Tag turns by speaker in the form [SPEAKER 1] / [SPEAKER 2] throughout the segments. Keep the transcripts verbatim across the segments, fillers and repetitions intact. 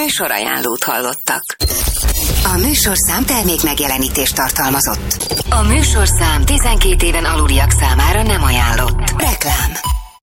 [SPEAKER 1] Műsorajánlót hallottak. A műsorszám termék megjelenítést tartalmazott. A műsorszám tizenkét éven aluliak számára nem ajánlott. Reklám.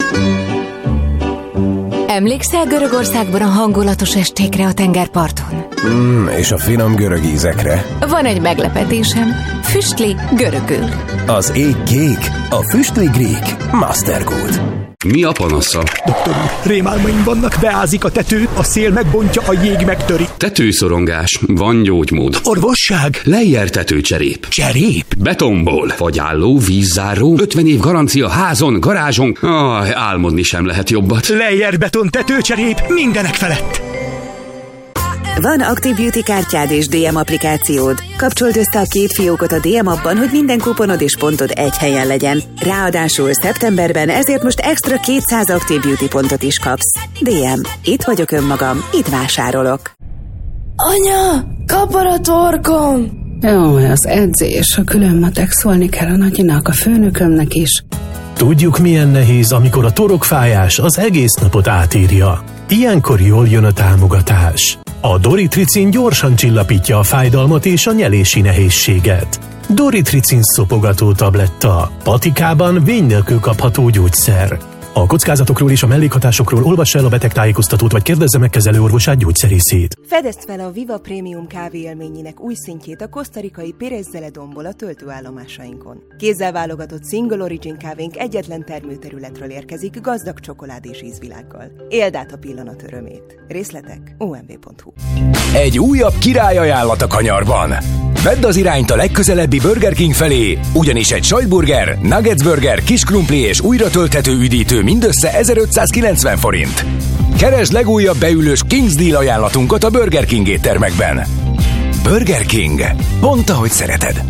[SPEAKER 2] Emlékszel Görögországban a hangulatos estékre a tengerparton?
[SPEAKER 3] Mm, és a finom görög ízekre.
[SPEAKER 2] Van egy meglepetésem. Füstli görögül.
[SPEAKER 3] Az ég kék, a füstli grík. Mastergood.
[SPEAKER 4] Mi a panasza?
[SPEAKER 5] Doktor úr, rémálmaim vannak, beázik a tető, a szél megbontja, a jég megtöri.
[SPEAKER 4] Tetőszorongás, van gyógymód.
[SPEAKER 5] Orvosság?
[SPEAKER 4] Lejjel tetőcserép.
[SPEAKER 5] Cserép?
[SPEAKER 4] Betonból. Fagyálló, vízzáró, ötven év garancia házon, garázson. Ah, álmodni sem lehet jobbat.
[SPEAKER 5] Lejjel beton tetőcserép mindenek felett.
[SPEAKER 6] Van Active Beauty kártyád és dé em applikációd. Kapcsold össze a két fiókot a dé em appban, hogy minden kuponod és pontod egy helyen legyen. Ráadásul szeptemberben ezért most extra kétszáz Active Beauty pontot is kapsz. dé em. Itt vagyok önmagam, itt vásárolok.
[SPEAKER 7] Anya, kapar a torkom!
[SPEAKER 8] Jó, az edzés, a külön matek, szólni kell a nagyinak, a főnökömnek is.
[SPEAKER 9] Tudjuk, milyen nehéz, amikor a torokfájás az egész napot átírja. Ilyenkor jól jön a támogatás. A Doritricin gyorsan csillapítja a fájdalmat és a nyelési nehézséget. Doritricin szopogató tabletta. Patikában vény nélkül kapható gyógyszer. A kockázatokról és a mellékhatásokról olvass el a betegtájékoztatót, vagy kérdezze meg kezelőorvosát, gyógyszerészét.
[SPEAKER 10] Fedezd fel a Viva Prémium kávé élményének új szintjét a kosztarikai Pérez Zeledonból a töltőállomásainkon. Kézzel válogatott Single Origin kávénk egyetlen termőterületről érkezik, gazdag csokoládés ízvilággal. Éld át a pillanat örömét. Részletek o m v pont h u.
[SPEAKER 3] Egy újabb királyajánlat a kanyarban. Vedd az irányt a legközelebbi Burger King felé, ugyanis egy sajtburger, nuggets burger, kis krumpli és újra tölthető üdítő mindössze ezerötszázkilencven forint. Keresd legújabb beülős King's Deal ajánlatunkat a Burger King éttermekben. Burger King. Pont ahogy szereted.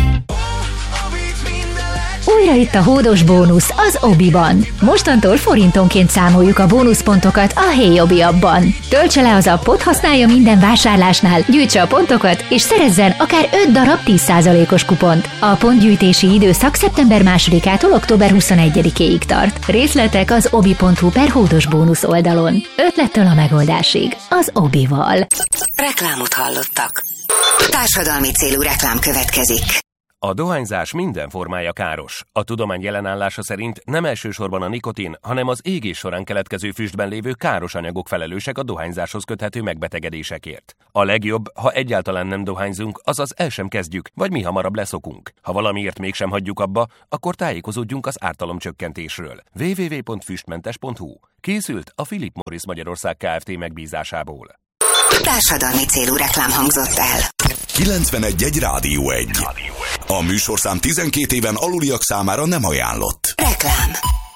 [SPEAKER 11] Újra itt a hódos bónusz az Obiban. Mostantól forintonként számoljuk a bónuszpontokat a Hey Obi appban. Töltse le az appot, használja minden vásárlásnál, gyűjtse a pontokat, és szerezzen akár öt darab tíz százalékos kupont. A pontgyűjtési időszak szeptember másodikától október huszonegyedikéig tart. Részletek az obi pont hu per hódos bónusz oldalon. Ötlettől a megoldásig. Az Obival.
[SPEAKER 1] Reklámot hallottak. Társadalmi célú reklám következik.
[SPEAKER 12] A dohányzás minden formája káros. A tudomány jelenállása szerint nem elsősorban a nikotin, hanem az égés során keletkező füstben lévő káros anyagok felelősek a dohányzáshoz köthető megbetegedésekért. A legjobb, ha egyáltalán nem dohányzunk, azaz el sem kezdjük, vagy mi hamarabb leszokunk. Ha valamiért mégsem hagyjuk abba, akkor tájékozódjunk az ártalomcsökkentésről. double-u double-u double-u pont füstmentes pont hu. Készült a Philip Morris Magyarország Kft. Megbízásából.
[SPEAKER 1] Társadalmi célú reklám hangzott el.
[SPEAKER 13] kilencvenegy egy Rádió egy. A műsorszám tizenkét éven aluliak számára nem ajánlott.
[SPEAKER 1] Reklám.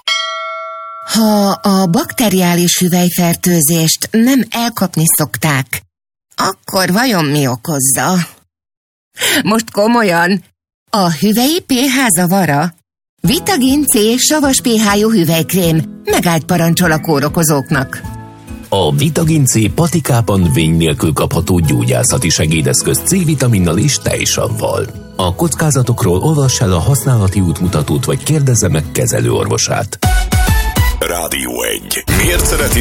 [SPEAKER 14] Ha a bakteriális hüvelyfertőzést nem elkapni szokták, akkor vajon mi okozza? Most komolyan, a hüvelyi pé há zavara? Vitagin C savas pé há-jú hüvelykrém megállt parancsol a kórokozóknak.
[SPEAKER 15] A Vitagin C patikában vény nélkül kapható gyógyászati segédeszköz C-vitaminnal és tejsavval. A kockázatokról olvass el a használati útmutatót, vagy kérdezze meg kezelőorvosát.
[SPEAKER 13] Rádió egy. Miért szereti